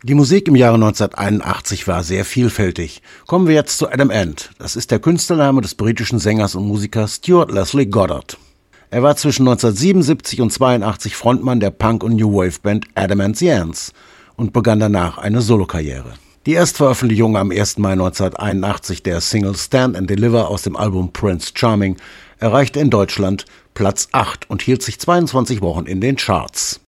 Die Musik im Jahre 1981 war sehr vielfältig. Kommen wir jetzt zu Adam Ant. Das ist der Künstlername des britischen Sängers und Musikers Stuart Leslie Goddard. Er war zwischen 1977 und 1982 Frontmann der Punk- und New Wave-Band Adam and the Ants und begann danach eine Solokarriere. Die Erstveröffentlichung am 1. Mai 1981 der Single Stand and Deliver aus dem Album Prince Charming erreichte in Deutschland Platz 8 und hielt sich 22 Wochen in den Charts.